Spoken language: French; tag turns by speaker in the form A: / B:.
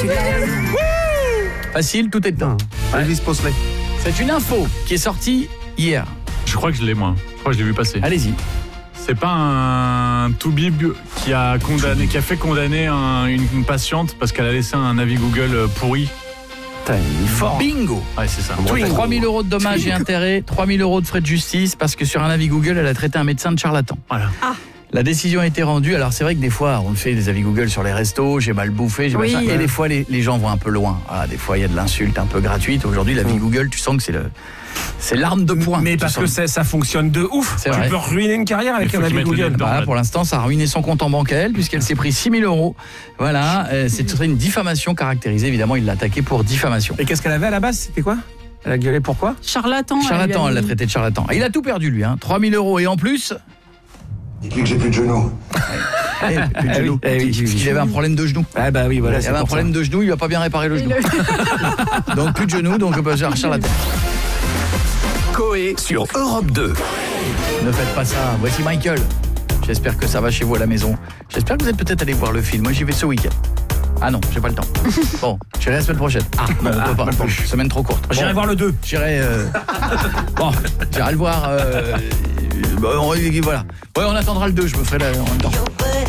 A: Facile, tout est dedans.
B: Elvis Presley.
A: C'est une info qui est sortie hier.
C: Je crois que je l'ai, moi. Je crois que je l'ai vu passer.
A: Allez-y.
C: C'est pas un toubib qui a fait condamner une patiente parce qu'elle a laissé un avis Google pourri.
B: Putain, il est fort.
A: Bingo.
C: Ouais, c'est ça.
A: 3 000 € de dommages et intérêts, 3 000 € de frais de justice parce que sur un avis Google, elle a traité un médecin de charlatan.
C: Voilà.
A: La décision a été rendue. Alors c'est vrai que des fois, on fait des avis Google sur les restos, j'ai mal bouffé, j'ai mal ça. Et des fois, les gens vont un peu loin. Voilà, des fois, il y a de l'insulte un peu gratuite. Aujourd'hui, l'avis Google, tu sens que c'est l'arme de poing.
B: Mais parce que ça fonctionne de ouf.
A: C'est
B: Tu
A: vrai.
B: peux ruiner une carrière avec
C: Il faut
B: un
C: qu'ils
B: avis
C: mettent le
B: Google.
C: nez dedans.
A: Voilà, pour l'instant, ça a ruiné son compte en banque à elle, puisqu'elle s'est pris 6 000 €. Voilà, c'est une diffamation caractérisée. Évidemment, il l'a attaqué pour diffamation.
B: Et qu'est-ce qu'elle avait à la base? C'était quoi? Elle a gueulé pourquoi?
D: Charlatan.
A: Charlatan, elle l'a traité de charlatan. Et il a tout perdu, lui. 3 000 € et en plus...
E: Dites-lui que j'ai plus de genoux.
A: Plus de genoux. Il avait un problème de genou.
B: Ah bah oui, voilà.
A: Il avait un problème de genou, il n'a pas bien réparé le genou. Donc plus de genoux, donc on peut faire charlatan.
F: Coé sur Europe 2.
A: Ne faites pas ça. Voici Michael. J'espère que ça va chez vous à la maison. J'espère que vous êtes peut-être allé voir le film. Moi, j'y vais ce week-end. Ah non, j'ai pas le temps. Bon, j'irai la semaine prochaine. Ah non, on peut pas. Bon, semaine trop courte.
B: J'irai voir le 2.
A: J'irai... Bon, j'irai le voir... Voilà. Ouais, on attendra le 2, je me ferai en même temps.